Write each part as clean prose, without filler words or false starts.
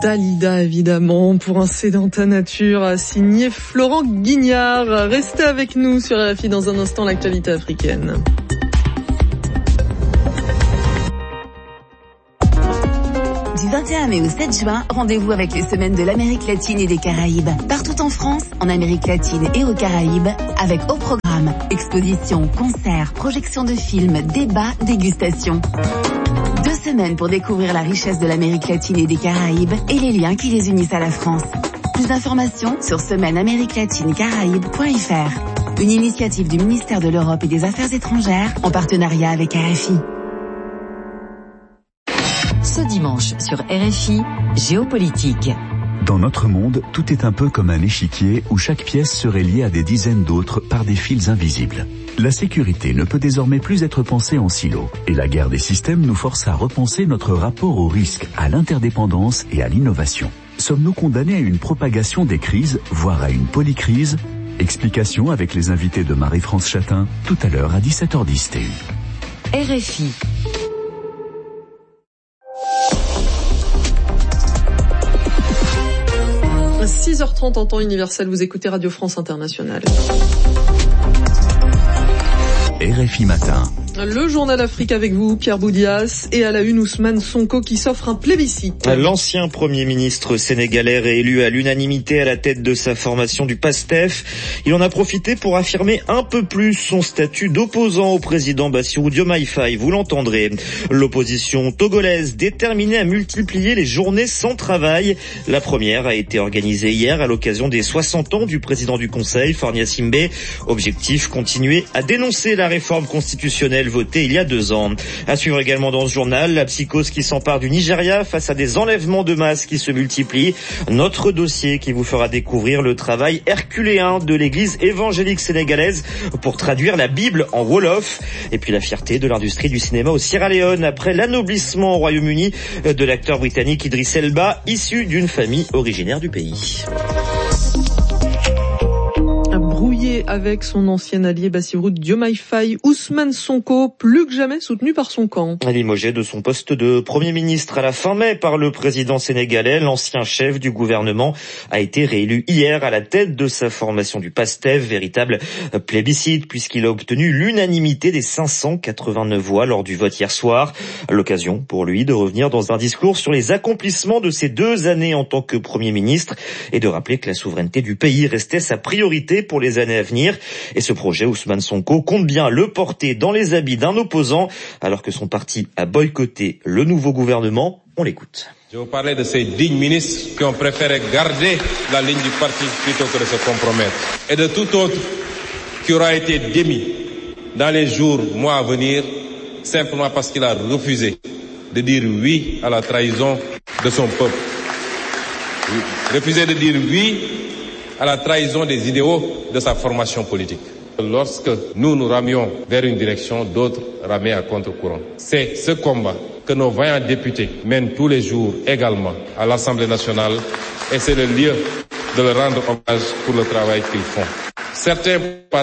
Dalida, évidemment, pour un sédentaire nature, signé Florent Guignard. Restez avec nous sur RFI dans un instant, l'actualité africaine. Du 21 mai au 7 juin, rendez-vous avec les semaines de l'Amérique latine et des Caraïbes. Partout en France, en Amérique latine et aux Caraïbes, avec au programme expositions, concerts, projections de films, débats, dégustations. 2 semaines pour découvrir la richesse de l'Amérique latine et des Caraïbes et les liens qui les unissent à la France. Plus d'informations sur semaine-amérique-latine-caraïbes.fr. Une initiative du ministère de l'Europe et des Affaires étrangères en partenariat avec RFI. Ce dimanche sur RFI, Géopolitique. Dans notre monde, tout est un peu comme un échiquier où chaque pièce serait liée à des dizaines d'autres par des fils invisibles. La sécurité ne peut désormais plus être pensée en silo, et la guerre des systèmes nous force à repenser notre rapport au risque, à l'interdépendance et à l'innovation. Sommes-nous condamnés à une propagation des crises, voire à une polycrise ? Explication avec les invités de Marie-France Chatin, tout à l'heure à 17h10 TU. RFI. À 6h30 en temps universel, vous écoutez Radio France Internationale. RFI Matin. Le journal Afrique avec vous, Pierre Boudias, et à la une Ousmane Sonko qui s'offre un plébiscite. L'ancien Premier ministre sénégalais réélu à l'unanimité à la tête de sa formation du PASTEF. Il en a profité pour affirmer un peu plus son statut d'opposant au président Bassirou Diomaye Faye, vous l'entendrez. L'opposition togolaise déterminée à multiplier les journées sans travail. La première a été organisée hier à l'occasion des 60 ans du président du Conseil, Fornia Simbé. Objectif, continuer à dénoncer la réforme constitutionnelle votée il y a 2 ans. À suivre également dans ce journal, la psychose qui s'empare du Nigeria face à des enlèvements de masse qui se multiplient. Notre dossier qui vous fera découvrir le travail herculéen de l'église évangélique sénégalaise pour traduire la Bible en Wolof. Et puis la fierté de l'industrie du cinéma au Sierra Leone après l'anoblissement au Royaume-Uni de l'acteur britannique Idriss Elba, issu d'une famille originaire du pays. Brouillé avec son ancien allié Bassirou Diomaye Faye, Ousmane Sonko, plus que jamais soutenu par son camp. Limogé de son poste de Premier ministre à la fin mai par le président sénégalais, l'ancien chef du gouvernement a été réélu hier à la tête de sa formation du PASTEF, véritable plébiscite puisqu'il a obtenu l'unanimité des 589 voix lors du vote hier soir. L'occasion pour lui de revenir dans un discours sur les accomplissements de ses 2 années en tant que Premier ministre et de rappeler que la souveraineté du pays restait sa priorité pour les années à venir. Et ce projet, Ousmane Sonko compte bien le porter dans les habits d'un opposant, alors que son parti a boycotté le nouveau gouvernement. On l'écoute. Je vous parlais de ces dignes ministres qui ont préféré garder la ligne du parti plutôt que de se compromettre. Et de tout autre qui aura été démis dans les jours, mois à venir, simplement parce qu'il a refusé de dire oui à la trahison de son peuple. Refuser de dire oui à la trahison des idéaux de sa formation politique. Lorsque nous ramions vers une direction, d'autres ramaient à contre-courant. C'est ce combat que nos vaillants députés mènent tous les jours également à l'Assemblée nationale et c'est le lieu de leur rendre hommage pour le travail qu'ils font. Certains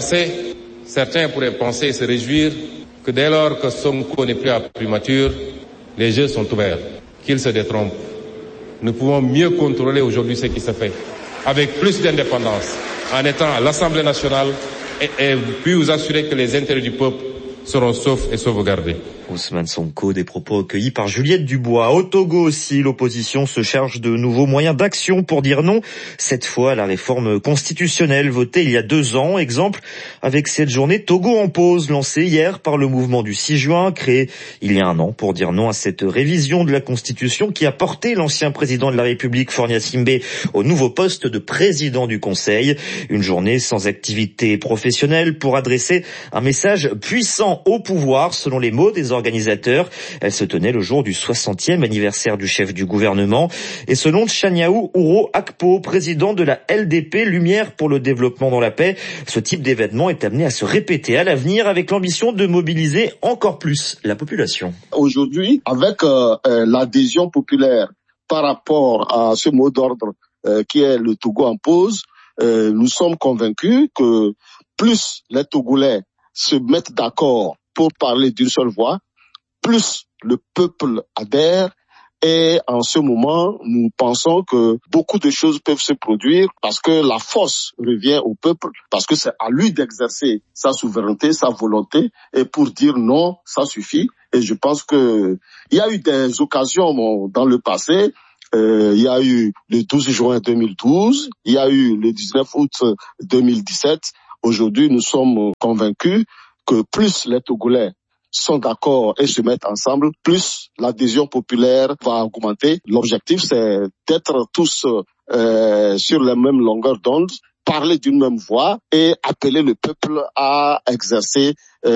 pourraient penser et se réjouir que dès lors que Sonko n'est plus à primature, les jeux sont ouverts, qu'ils se détrompent. Nous pouvons mieux contrôler aujourd'hui ce qui se fait, avec plus d'indépendance, en étant à l'Assemblée nationale et puis vous assurer que les intérêts du peuple seront saufs et sauvegardés. Ousmane Sonko, des propos recueillis par Juliette Dubois. Au Togo aussi, l'opposition se charge de nouveaux moyens d'action pour dire non, cette fois à la réforme constitutionnelle votée il y a 2 ans. Exemple avec cette journée Togo en pause, lancée hier par le mouvement du 6 juin, créé il y a 1 an pour dire non à cette révision de la Constitution qui a porté l'ancien président de la République, Fornia Simbé, au nouveau poste de président du Conseil. Une journée sans activité professionnelle pour adresser un message puissant au pouvoir, selon les mots des organisateurs. Elle se tenait le jour du 60e anniversaire du chef du gouvernement. Et selon Tchaniaou Ouro Akpo, président de la LDP Lumière pour le développement dans la paix, ce type d'événement est amené à se répéter à l'avenir avec l'ambition de mobiliser encore plus la population. Aujourd'hui, avec l'adhésion populaire par rapport à ce mot d'ordre qui est le Togo en pause, nous sommes convaincus que plus les Togolais se mettent d'accord pour parler d'une seule voix, plus le peuple adhère, Et en ce moment, nous pensons que beaucoup de choses peuvent se produire parce que la force revient au peuple, parce que c'est à lui d'exercer sa souveraineté, sa volonté, et pour dire non, ça suffit. Et je pense que il y a eu des occasions dans le passé. Il y a eu le 12 juin 2012, il y a eu le 19 août 2017. Aujourd'hui, nous sommes convaincus que plus les Togolais sont d'accord et se mettent ensemble, plus l'adhésion populaire va augmenter. L'objectif, c'est d'être tous sur la même longueur d'onde, parler d'une même voix et appeler le peuple à exercer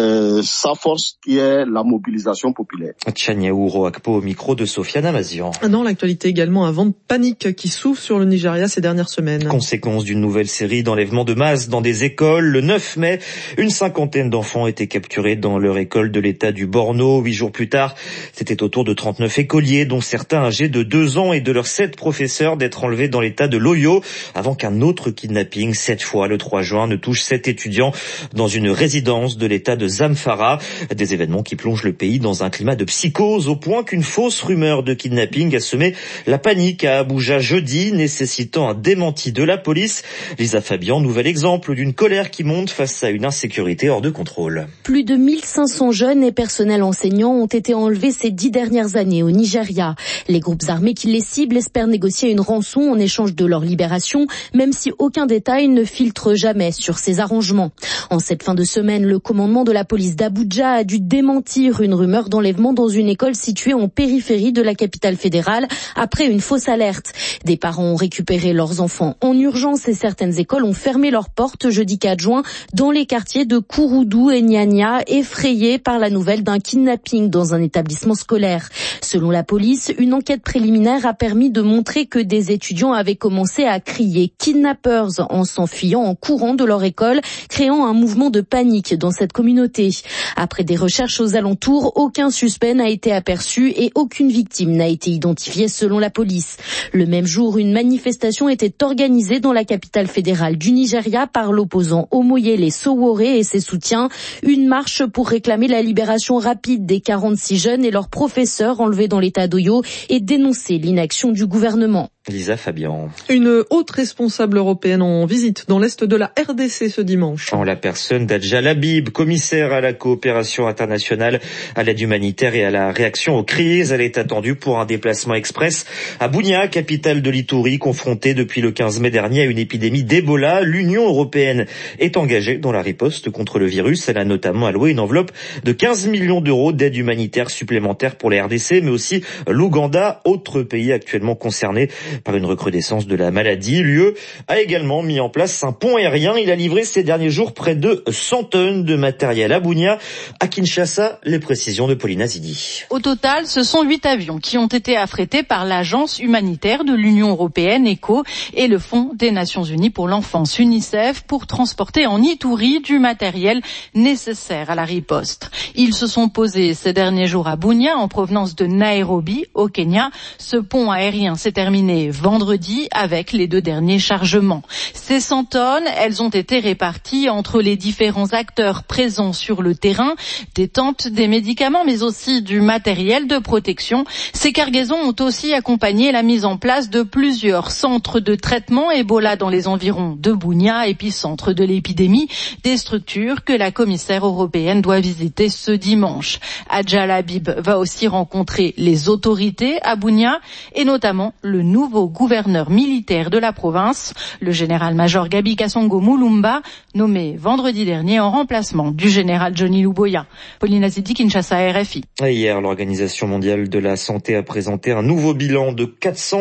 sa force qui est la mobilisation populaire. Tchaniaou Roakpo au micro de Sofiane Amazian. Dans l'actualité également, un vent de panique qui souffle sur le Nigeria ces dernières semaines. Conséquence d'une nouvelle série d'enlèvements de masse dans des écoles. Le 9 mai, une cinquantaine d'enfants étaient capturés dans leur école de l'État du Borno. 8 jours plus tard, c'était au tour de 39 écoliers, dont certains âgés de 2 ans et de leurs 7 professeurs, d'être enlevés dans l'État de l'Oyo, avant qu'un autre kidnapping, cette fois le 3 juin, ne touche 7 étudiants dans une résidence de l'État de Zamfara. Des événements qui plongent le pays dans un climat de psychose au point qu'une fausse rumeur de kidnapping a semé la panique à Abuja jeudi, nécessitant un démenti de la police. Lisa Fabian, nouvel exemple d'une colère qui monte face à une insécurité hors de contrôle. Plus de 1500 jeunes et personnels enseignants ont été enlevés ces 10 dernières années au Nigeria. Les groupes armés qui les ciblent espèrent négocier une rançon en échange de leur libération, même si aucun détail ne filtre jamais sur ces arrangements. En cette fin de semaine, le commandement de la police d'Abuja a dû démentir une rumeur d'enlèvement dans une école située en périphérie de la capitale fédérale après une fausse alerte. Des parents ont récupéré leurs enfants en urgence et certaines écoles ont fermé leurs portes jeudi 4 juin dans les quartiers de Kouroudou et Nyanya, effrayés par la nouvelle d'un kidnapping dans un établissement scolaire. Selon la police, une enquête préliminaire a permis de montrer que des étudiants avaient commencé à crier « kidnappers » en s'enfuyant en courant de leur école, créant un mouvement de panique dans cette communauté. Après des recherches aux alentours, aucun suspect n'a été aperçu et aucune victime n'a été identifiée selon la police. Le même jour, une manifestation était organisée dans la capitale fédérale du Nigeria par l'opposant Omoyele Sowore et ses soutiens. Une marche pour réclamer la libération rapide des 46 jeunes et leurs professeurs enlevés dans l'état d'Oyo et dénoncer l'inaction du gouvernement. Lisa Fabian. Une haute responsable européenne en visite dans l'est de la RDC ce dimanche. En la personne d'Adjal Habib, commissaire à la coopération internationale, à l'aide humanitaire et à la réaction aux crises. Elle est attendue pour un déplacement express à Bunia, capitale de l'Ituri, confrontée depuis le 15 mai dernier à une épidémie d'Ebola. L'Union européenne est engagée dans la riposte contre le virus. Elle a notamment alloué une enveloppe de 15 millions d'euros d'aide humanitaire supplémentaire pour la RDC, mais aussi l'Ouganda, autre pays actuellement concerné par une recrudescence de la maladie. L'UE a également mis en place un pont aérien. Il a livré ces derniers jours près de 100 tonnes de matériel à Bunia. À Kinshasa, les précisions de Pauline Azidi. Au total, ce sont 8 avions qui ont été affrétés par l'agence humanitaire de l'Union européenne, ECHO, et le Fonds des Nations Unies pour l'enfance, UNICEF, pour transporter en Ituri du matériel nécessaire à la riposte. Ils se sont posés ces derniers jours à Bunia, en provenance de Nairobi, au Kenya. Ce pont aérien s'est terminé vendredi avec les 2 derniers chargements. Ces 100 tonnes, elles ont été réparties entre les différents acteurs présents sur le terrain, des tentes, des médicaments, mais aussi du matériel de protection. Ces cargaisons ont aussi accompagné la mise en place de plusieurs centres de traitement Ebola dans les environs de Bunia, épicentre de l'épidémie, des structures que la commissaire européenne doit visiter ce dimanche. Adjal Habib va aussi rencontrer les autorités à Bunia et notamment le nouveau gouverneur militaire de la province, le général-major Gabi Kasongo Mulumba, nommé vendredi dernier en remplacement du général Johnny Luboya. Pauline Azidi, Kinshasa, RFI. Hier, l'Organisation mondiale de la santé a présenté un nouveau bilan de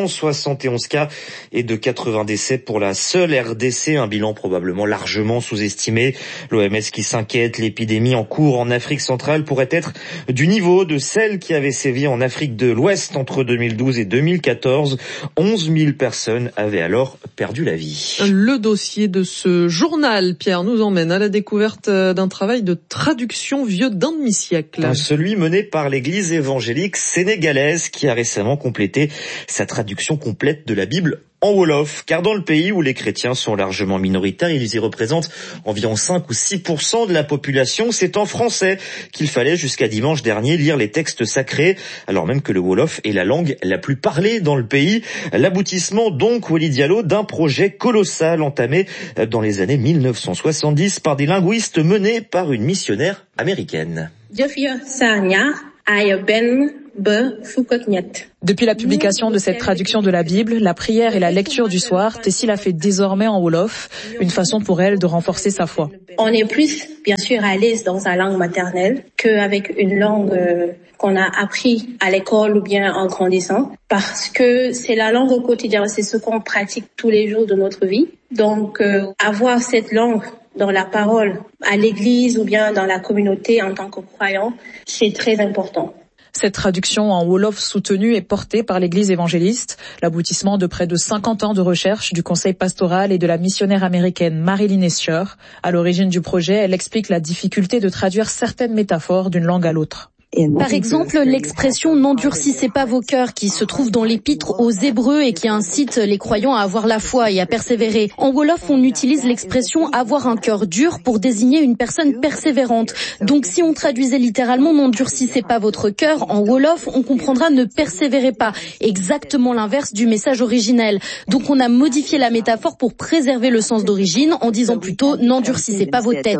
471 cas et de 80 décès pour la seule RDC, un bilan probablement largement sous-estimé. L'OMS qui s'inquiète, l'épidémie en cours en Afrique centrale pourrait être du niveau de celle qui avait sévi en Afrique de l'Ouest entre 2012 et 2014. 11 000 personnes avaient alors perdu la vie. Le dossier de ce journal, Pierre, nous emmène à la découverte d'un travail de traduction vieux d'un demi-siècle. Celui mené par l'église évangélique sénégalaise qui a récemment complété sa traduction complète de la Bible en wolof, car dans le pays où les chrétiens sont largement minoritaires, ils y représentent environ 5 ou 6% de la population. C'est en français qu'il fallait jusqu'à dimanche dernier lire les textes sacrés, alors même que le wolof est la langue la plus parlée dans le pays. L'aboutissement donc, Wely Diallo, d'un projet colossal entamé dans les années 1970 par des linguistes menés par une missionnaire américaine. Depuis la publication de cette traduction de la Bible, la prière et la lecture du soir, Tessie la fait désormais en wolof, une façon pour elle de renforcer sa foi. On est plus, bien sûr, à l'aise dans sa langue maternelle qu'avec une langue qu'on a appris à l'école ou bien en grandissant, parce que c'est la langue au quotidien, c'est ce qu'on pratique tous les jours de notre vie. Donc, avoir cette langue dans la parole à l'église ou bien dans la communauté en tant que croyant, c'est très important. Cette traduction en wolof soutenue est portée par l'Église évangéliste, l'aboutissement de près de 50 ans de recherche du conseil pastoral et de la missionnaire américaine Marilyn Escher. À l'origine du projet, elle explique la difficulté de traduire certaines métaphores d'une langue à l'autre. Par exemple, l'expression « n'endurcissez pas vos cœurs » qui se trouve dans l'épître aux Hébreux et qui incite les croyants à avoir la foi et à persévérer. En wolof, on utilise l'expression « avoir un cœur dur » pour désigner une personne persévérante. Donc si on traduisait littéralement « n'endurcissez pas votre cœur » en wolof, on comprendra « ne persévérez pas », exactement l'inverse du message originel. Donc on a modifié la métaphore pour préserver le sens d'origine en disant plutôt « n'endurcissez pas vos têtes ».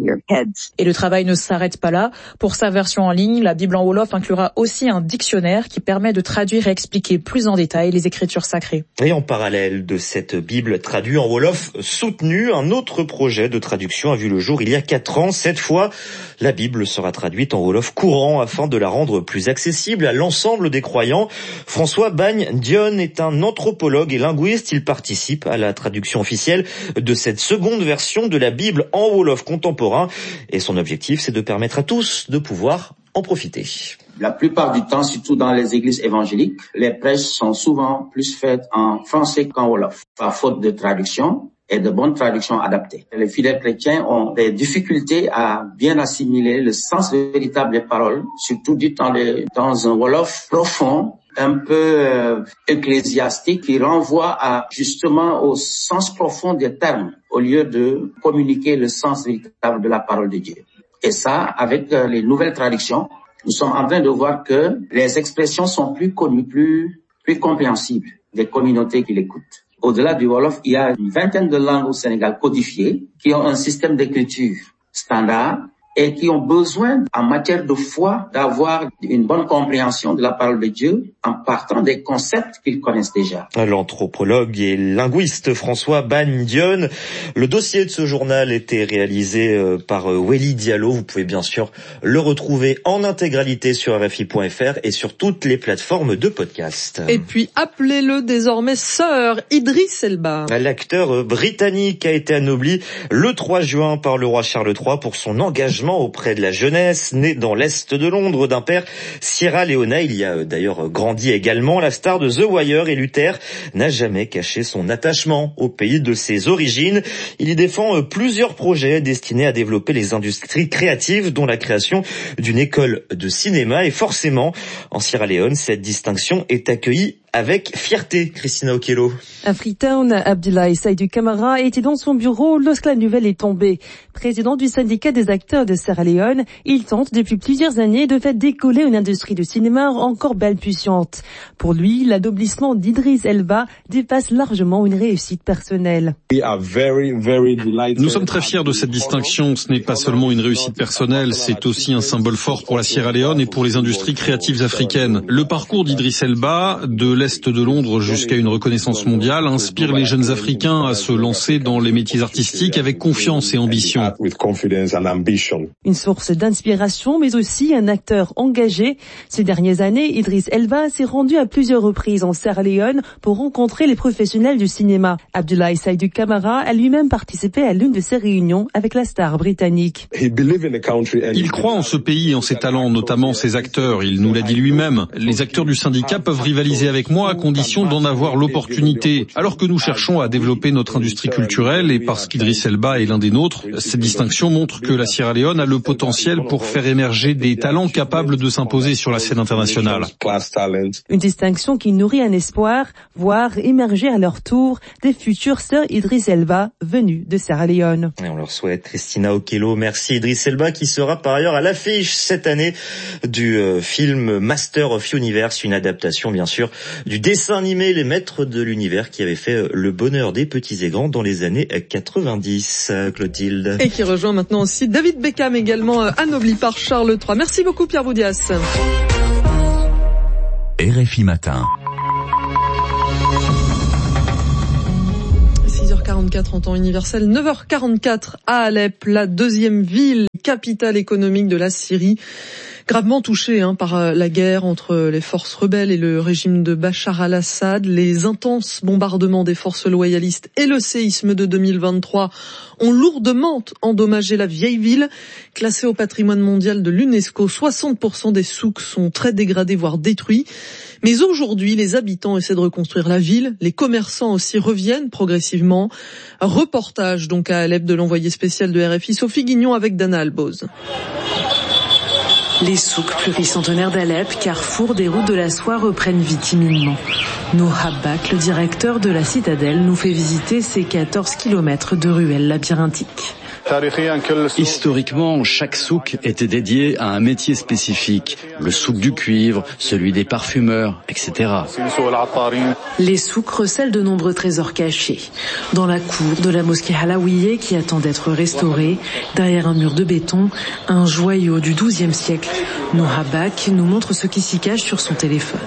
Et le travail ne s'arrête pas là. Pour sa version en ligne, la Bible en wolof inclura aussi un dictionnaire qui permet de traduire et expliquer plus en détail les écritures sacrées. Et en parallèle de cette Bible traduite en wolof soutenue, un autre projet de traduction a vu le jour il y a 4 ans. Cette fois, la Bible sera traduite en wolof courant afin de la rendre plus accessible à l'ensemble des croyants. François Bagne Dion est un anthropologue et linguiste. Il participe à la traduction officielle de cette seconde version de la Bible en wolof contemporain. Et son objectif, c'est de permettre à tous de pouvoir en profiter. La plupart du temps, surtout dans les églises évangéliques, les prêches sont souvent plus faites en français qu'en wolof, par faute de traduction et de bonnes traductions adaptées. Les fidèles chrétiens ont des difficultés à bien assimiler le sens véritable des paroles, surtout dites dans un wolof profond, un peu ecclésiastique, qui renvoie justement au sens profond des termes, au lieu de communiquer le sens véritable de la parole de Dieu. Et ça, avec les nouvelles traductions, nous sommes en train de voir que les expressions sont plus connues, plus compréhensibles des communautés qui l'écoutent. Au-delà du wolof, il y a une vingtaine de langues au Sénégal codifiées qui ont un système d'écriture standard et qui ont besoin, en matière de foi, d'avoir une bonne compréhension de la parole de Dieu en partant des concepts qu'ils connaissent déjà. L'anthropologue et linguiste François Bagne Dion. Le dossier de ce journal était réalisé par Wely Diallo. Vous pouvez bien sûr le retrouver en intégralité sur RFI.fr et sur toutes les plateformes de podcast. Et puis, appelez-le désormais Sir Idriss Elba. L'acteur britannique a été anobli le 3 juin par le roi Charles III pour son engagement auprès de la jeunesse. Né dans l'Est de Londres d'un père sierra-léonais, il y a d'ailleurs grandi également. La star de The Wire et Luther n'a jamais caché son attachement au pays de ses origines. Il y défend plusieurs projets destinés à développer les industries créatives, dont la création d'une école de cinéma. Et forcément, en Sierra Leone, cette distinction est accueillie avec fierté. Christina Okello. À Freetown, Abdoulaye Saïdou Camara était dans son bureau lorsque la nouvelle est tombée. Président du syndicat des acteurs de Sierra Leone, il tente depuis plusieurs années de faire décoller une industrie de cinéma encore balbutiante. Pour lui, l'adoblissement d'Idriss Elba dépasse largement une réussite personnelle. Nous sommes très fiers de cette distinction. Ce n'est pas seulement une réussite personnelle, c'est aussi un symbole fort pour la Sierra Leone et pour les industries créatives africaines. Le parcours d'Idriss Elba, de l'Est de Londres jusqu'à une reconnaissance mondiale, inspire les jeunes Africains à se lancer dans les métiers artistiques avec confiance et ambition. Une source d'inspiration, mais aussi un acteur engagé. Ces dernières années, Idriss Elba s'est rendu à plusieurs reprises en Sierra Leone pour rencontrer les professionnels du cinéma. Abdoulaye Saïdou Camara a lui-même participé à l'une de ces réunions avec la star britannique. Il croit en ce pays et en ses talents, notamment ses acteurs. Il nous l'a dit lui-même. Les acteurs du syndicat peuvent rivaliser avec avec moi à condition d'en avoir l'opportunité. Alors que nous cherchons à développer notre industrie culturelle et parce qu'Idriss Elba est l'un des nôtres, cette distinction montre que la Sierra Leone a le potentiel pour faire émerger des talents capables de s'imposer sur la scène internationale. Une distinction qui nourrit un espoir, voir émerger à leur tour des futurs sœurs Idriss Elba venus de Sierra Leone. Et on leur souhaite, Christina Okello. Merci Idriss Elba qui sera par ailleurs à l'affiche cette année du film Master of Universe, une adaptation bien sûr du dessin animé Les Maîtres de l'Univers qui avait fait le bonheur des petits et grands dans les années 90, Clotilde. Et qui rejoint maintenant aussi David Beckham, également anobli par Charles III. Merci beaucoup Pierre Boudias. RFI Matin. 6h44 en temps universel, 9h44 à Alep, la deuxième ville, capitale économique de la Syrie. Gravement touchée par la guerre entre les forces rebelles et le régime de Bachar al-Assad, les intenses bombardements des forces loyalistes et le séisme de 2023 ont lourdement endommagé la vieille ville. Classée au patrimoine mondial de l'UNESCO, 60% des souks sont très dégradés, voire détruits. Mais aujourd'hui, les habitants essaient de reconstruire la ville. Les commerçants aussi reviennent progressivement. Reportage donc à Alep de l'envoyé spécial de RFI, Sophie Guignon avec Dana Alboz. Les souks pluricentenaires d'Alep, carrefour des routes de la soie, reprennent vie timidement. Nour Habbak, le directeur de la citadelle, nous fait visiter ces 14 kilomètres de ruelles labyrinthiques. Historiquement, chaque souk était dédié à un métier spécifique. Le souk du cuivre, celui des parfumeurs, etc. Les souks recèlent de nombreux trésors cachés. Dans la cour de la mosquée Halawiye qui attend d'être restaurée, derrière un mur de béton, un joyau du XIIe siècle. Nour Habbak nous montre ce qui s'y cache sur son téléphone.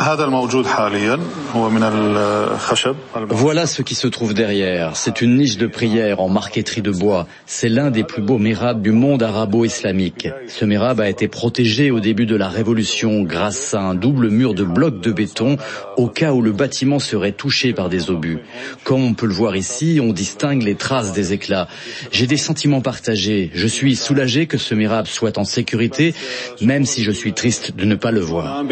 Voilà ce qui se trouve derrière. C'est une niche de prière en marqueterie de bois. C'est l'un des plus beaux mihrabs du monde arabo-islamique. Ce mihrab a été protégé au début de la Révolution grâce à un double mur de blocs de béton au cas où le bâtiment serait touché par des obus. Comme on peut le voir ici, on distingue les traces des éclats. J'ai des sentiments partagés. Je suis soulagé que ce mihrab soit en sécurité, même si je suis triste de ne pas le voir.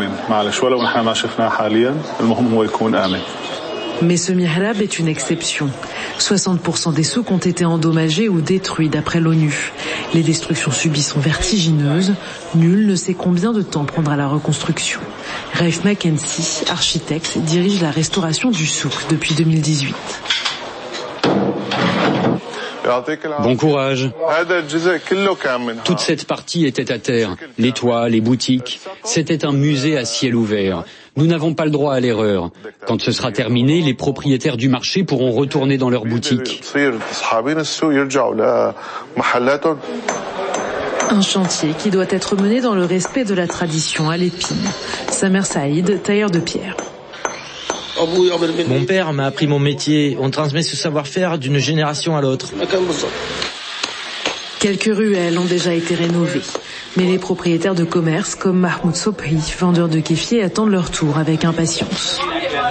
Mais ce mihrab est une exception. 60% des souks ont été endommagés ou détruits d'après l'ONU. Les destructions subies sont vertigineuses. Nul ne sait combien de temps prendra la reconstruction. Raif Mackenzie, architecte, dirige la restauration du souk depuis 2018. Bon courage. Toute cette partie était à terre. Les toits, les boutiques. C'était un musée à ciel ouvert. Nous n'avons pas le droit à l'erreur. Quand ce sera terminé, les propriétaires du marché pourront retourner dans leurs boutiques. Un chantier qui doit être mené dans le respect de la tradition à l'épine. Samer Saïd, tailleur de pierre. Mon père m'a appris mon métier. On transmet ce savoir-faire d'une génération à l'autre. Quelques ruelles ont déjà été rénovées. Mais les propriétaires de commerce, comme Mahmoud Sobhi, vendeur de kéfier, attendent leur tour avec impatience.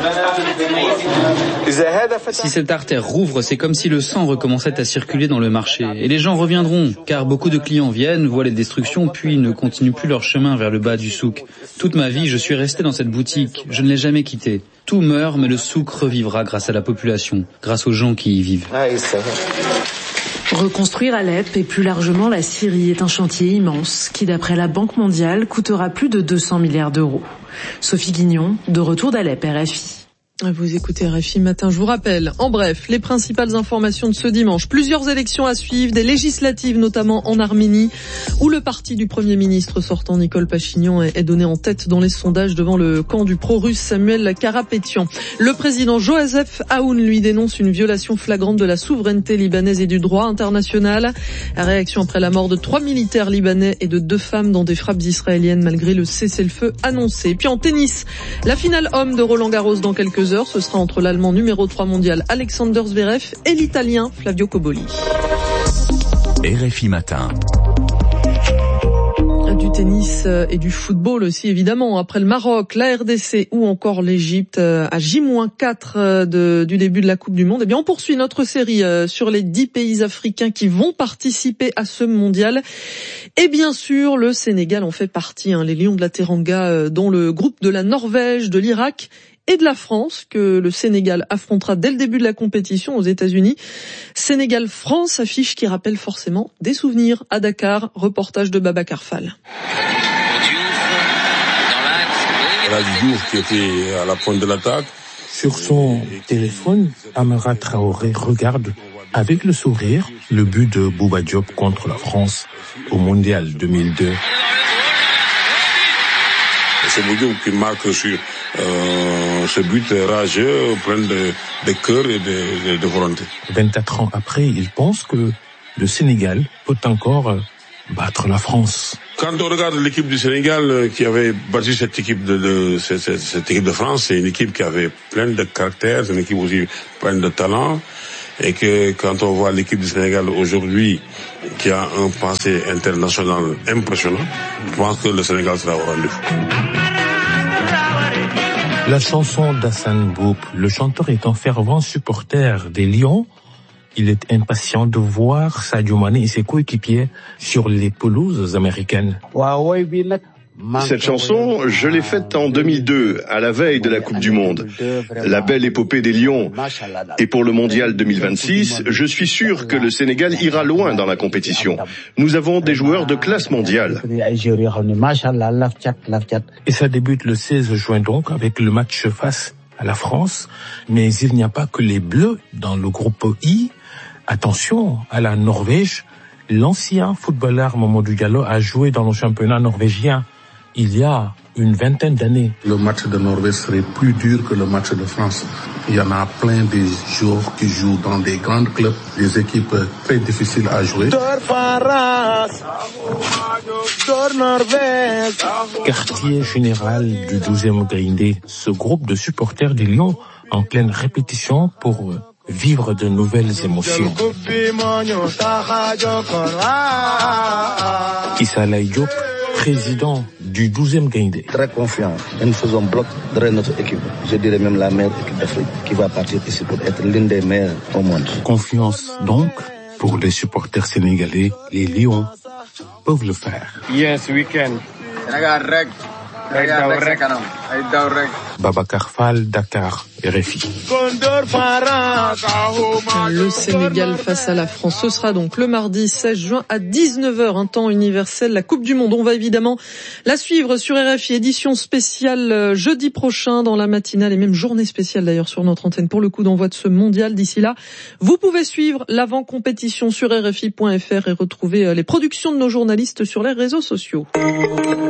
Si cette artère rouvre, c'est comme si le sang recommençait à circuler dans le marché. Et les gens reviendront, car beaucoup de clients viennent, voient les destructions, puis ne continuent plus leur chemin vers le bas du souk. Toute ma vie, je suis resté dans cette boutique. Je ne l'ai jamais quittée. Tout meurt, mais le souk revivra grâce à la population, grâce aux gens qui y vivent. Reconstruire Alep et plus largement la Syrie est un chantier immense qui, d'après la Banque mondiale, coûtera plus de 200 milliards d'euros. Sophie Guignon, de retour d'Alep, RFI. Vous écoutez RFI Matin, je vous rappelle, en bref, les principales informations de ce dimanche. Plusieurs élections à suivre, des législatives notamment en Arménie, où le parti du Premier ministre sortant Nicole Pachinian est donné en tête dans les sondages devant le camp du pro-russe Samuel Karapetyan. Le président Joseph Aoun, lui, dénonce une violation flagrante de la souveraineté libanaise et du droit international. Réaction après la mort de 3 militaires libanais et de 2 femmes dans des frappes israéliennes malgré le cessez-le-feu annoncé. Et puis en tennis, la finale homme de Roland-Garros dans quelques heures, ce sera entre l'Allemand numéro 3 mondial Alexander Zverev et l'Italien Flavio Cobolli. RFI Matin. Du tennis et du football aussi évidemment. Après le Maroc, la RDC ou encore l'Égypte à J-4 du début de la Coupe du Monde, eh bien on poursuit notre série sur les 10 pays africains qui vont participer à ce mondial. Et bien sûr, le Sénégal en fait partie, les Lions de la Teranga, dont le groupe de la Norvège, de l'Irak et de la France, que le Sénégal affrontera dès le début de la compétition aux États-Unis. Sénégal-France, affiche qui rappelle forcément des souvenirs à Dakar. Reportage de Babacar Fall. Diouf qui était à la pointe de l'attaque. Sur son téléphone, Amara Traoré regarde avec le sourire le but de Bouba Diop contre la France au Mondial 2002. C'est Bouba Diop qui marque sur ce but rageux, plein de cœur et de volonté. 24 ans après, il pense que le Sénégal peut encore battre la France. Quand on regarde l'équipe du Sénégal qui avait battu cette équipe cette équipe de France, c'est une équipe qui avait plein de caractère, c'est une équipe aussi pleine de talent, et que quand on voit l'équipe du Sénégal aujourd'hui qui a un passé international impressionnant, je pense que le Sénégal sera au rendez-vous. La chanson d'Assane Boub, le chanteur est un fervent supporter des Lions. Il est impatient de voir Sadio Mané et ses coéquipiers sur les pelouses américaines. Cette chanson, je l'ai faite en 2002, à la veille de la Coupe du Monde. La belle épopée des Lions. Et pour le Mondial 2026, je suis sûr que le Sénégal ira loin dans la compétition. Nous avons des joueurs de classe mondiale. Et ça débute le 16 juin donc avec le match face à la France. Mais il n'y a pas que les Bleus dans le groupe I. Attention à la Norvège. L'ancien footballeur Mamadou Diallo a joué dans le championnat norvégien il y a une vingtaine d'années. Le match de Norvège serait plus dur que le match de France. Il y en a plein de joueurs qui jouent dans des grands clubs, des équipes très difficiles à jouer. Quartier général du 12e Gaïndé, ce groupe de supporters des Lions en pleine répétition pour vivre de nouvelles émotions. Issa Laye Diop, président du 12e Gaïndé. Très confiant. Nous faisons bloc derrière notre équipe. Je dirais même la meilleure équipe d'Afrique qui va partir ici pour être l'une des meilleures au monde. Confiance donc pour les supporters sénégalais. Les Lions peuvent le faire. Yes, we can. Babacar Fall, Dakar, RFI. Le Sénégal face à la France, ce sera donc le mardi 16 juin à 19h, un temps universel, la Coupe du Monde. On va évidemment la suivre sur RFI, édition spéciale jeudi prochain dans la matinale et même journée spéciale d'ailleurs sur notre antenne pour le coup d'envoi de ce mondial. D'ici là, vous pouvez suivre l'avant-compétition sur RFI.fr et retrouver les productions de nos journalistes sur les réseaux sociaux.